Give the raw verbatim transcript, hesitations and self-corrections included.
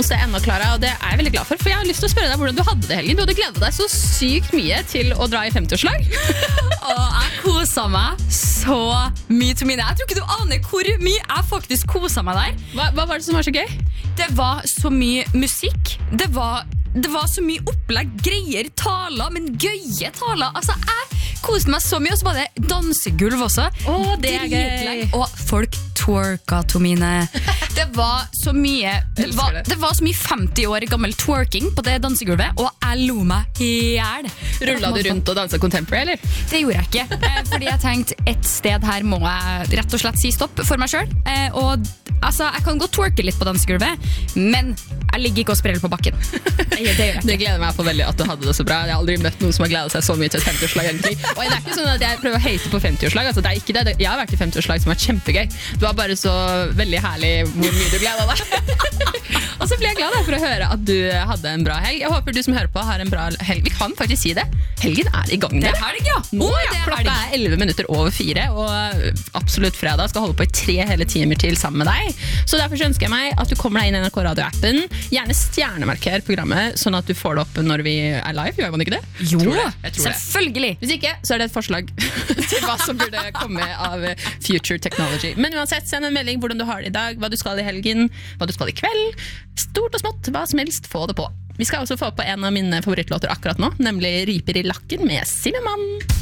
hos deg ennå, Clara, og det er jeg veldig glad for, for jeg har lyst til å spørre deg hvordan du hadde det helgen. Du hadde gledet deg så sykt mye til å dra i femti-årslag. Og jeg koset meg så mye til mine. Jeg tror ikke du aner hvor mye jeg faktisk koset meg der. Hva, hva var det som var så gøy? Det var så mye musikk. Det var, det var så mye opplegg, greier, taler, men gøye taler. Altså, jeg koset meg så mye, og så var det dansegulv også. Åh, det er gøy. Dritlenge. Og folk twerka, Tomine. Det var så mye det var, det var så mye femti år gammel twerking på det dansegulvet, og jeg lo meg i hjel. Rullet du rundt og danset contemporary, eller? Det gjorde jeg ikke, eh, fordi jeg tenkte et sted her må jeg rett og slett si stopp for meg selv. Eh, og altså, jeg kan godt twerke litt på dansegulvet, men jeg ligger ikke og spreller på bakken. Det gjør jeg ikke. Det gleder meg på veldig at du hadde det så bra. Jeg har aldri møtt noen som har gledet seg så mye til et femti-årslag egentlig. Og det er ikke sånn at jeg prøver å hate på femti-årslag, altså, det er ikke det. Jeg har vært i femti-årslag som har vært kjempegøy. Du var bare så veldig herlig hvor mye du gledet deg. Og så blir jeg glad da, for å høre at du hadde en bra helg. Jeg håper du som hører på har en bra helg. Vi kan faktisk si det. Helgen er i gang. Det er helg, ja. Nå, Oi, ja. det er Klokka er elleve minutter over fire, og absolutt fredag skal holde på i tre hele timer til sammen med deg. Så derfor så ønsker jeg meg at du kommer deg inn i N R K Radio-appen. Gjerne stjernemarker programmet, sånn at du får det opp når vi er live. Gjør man ikke det? Jo, tror det. Jeg tror selvfølgelig. det. Hvis ikke, så er det et forslag til hva som burde komme av future technology. Men uansett, send en melding hvordan du har det i dag, hva du skal i helgen, hva du skal i kveld. Stort og smått, hva som helst, få det på. Vi skal også få på en av mine favorittlåter akkurat nå, nemlig Riper i lakken med Cinnamon.